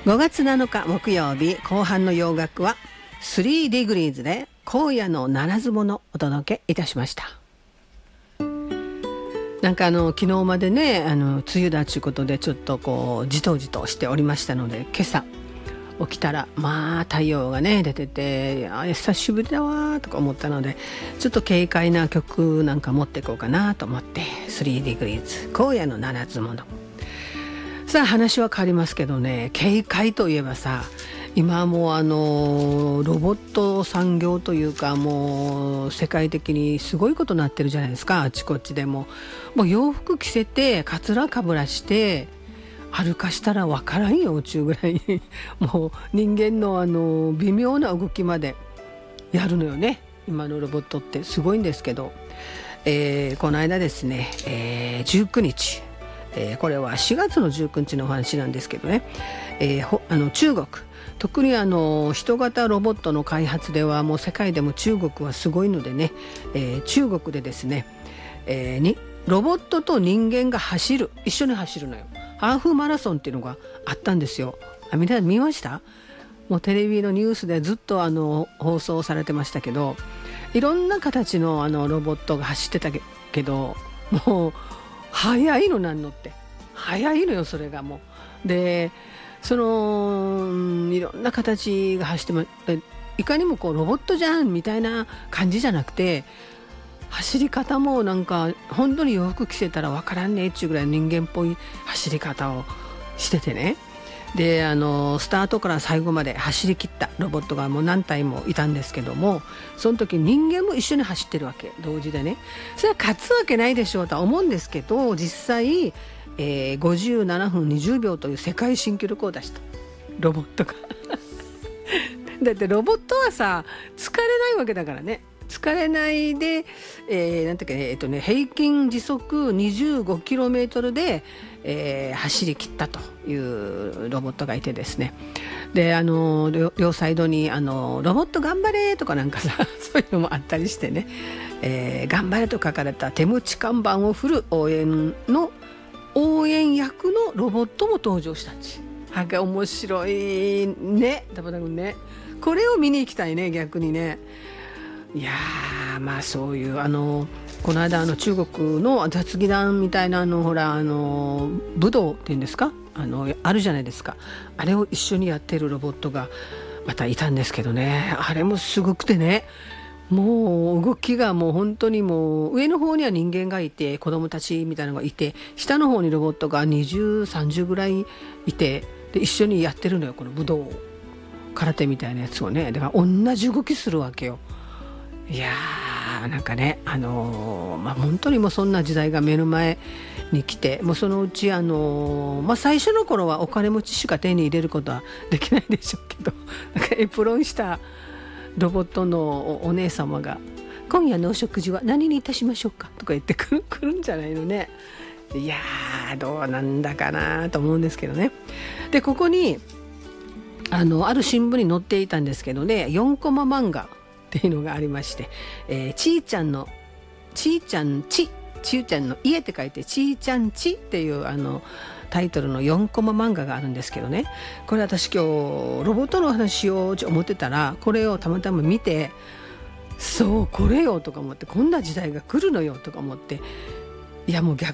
5月7日木曜日、後半の洋楽は3 degrees で荒野のならず者をお届けいたしました。なんか昨日までね梅雨だということでちょっとこうじとじとしておりましたので、今朝起きたらまあ太陽がね出てて、久しぶりだわとか思ったので、ちょっと軽快な曲なんか持っていこうかなと思って、3 degrees 荒野のならず者。さあ話は変わりますけどね、軽快といえばさ、今はもうロボット産業というか、もう世界的にすごいことになってるじゃないですか。あちこちでもう洋服着せてカツラかぶらして歩かしたら分からんよちゅうぐらいもう人間の微妙な動きまでやるのよね。今のロボットってすごいんですけど、この間ですね、19日、これは4月の19日のお話なんですけどね、中国、特に人型ロボットの開発ではもう世界でも中国はすごいのでね、中国でですね、ロボットと人間が一緒に走るのよ。ハーフマラソンっていうのがあったんですよ。みんな見ました？もうテレビのニュースでずっと放送されてましたけど、いろんな形のロボットが走ってたけど、もう速いの、なんのって速いのよ、それがもう。でいろんな形が走っていかにもこうロボットじゃんみたいな感じじゃなくて、走り方もなんか本当に洋服着せたら分からんねえっちゅうぐらい人間っぽい走り方をしててね。でスタートから最後まで走り切ったロボットがもう何体もいたんですけども、その時人間も一緒に走ってるわけ、同時でね。それは勝つわけないでしょうとは思うんですけど、実際、57分20秒という世界新記録を出したロボットがだってロボットはさ疲れないわけだからね。疲れないで、なんていうかね、平均時速 25km で、走り切ったというロボットがいてですね。で両サイドにロボット頑張れとかなんかさそういうのもあったりしてね、頑張れと書かれた手持ち看板を振る応援役のロボットも登場したんです。面白いね、多分ね。これを見に行きたいね、逆にね。いやー、まあそういうこの間中国の雑技団みたいなほら武道っていうんですか、あるじゃないですか。あれを一緒にやってるロボットがまたいたんですけどね、あれもすごくてね、もう動きがもう本当にもう上の方には人間がいて子供たちみたいなのがいて、下の方にロボットが20、30ぐらいいて、で一緒にやってるのよ、この武道空手みたいなやつをね。だから同じ動きするわけよ。いやー、なんかね本当にもうそんな時代が目の前に来て、もうそのうち最初の頃はお金持ちしか手に入れることはできないでしょうけど、なんかエプロンしたロボットのお姉様が今夜のお食事は何にいたしましょうかとか言ってくるんじゃないのね。いやー、どうなんだかなと思うんですけどね。でここにある新聞に載っていたんですけどね、4コマ漫画っていうのがありまして、ちーちゃんの家って書いてちーちゃんちっていうタイトルの4コマ漫画があるんですけどね、これ私今日ロボットの話しようと思ってたら、これをたまたま見て、そうこれよとか思って、こんな時代が来るのよとか思って、いやもう逆